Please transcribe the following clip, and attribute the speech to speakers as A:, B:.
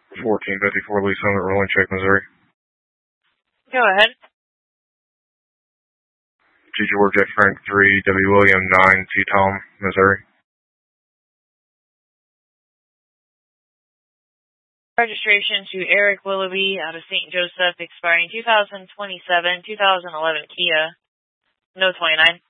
A: 1454 Lee Summit, rolling check, Missouri.
B: Go ahead.
A: G. George F. Frank 3, W. William 9, T. Tom, Missouri.
B: Registration to Eric Willoughby out of St. Joseph, expiring 2027, 2011 Kia. No 29.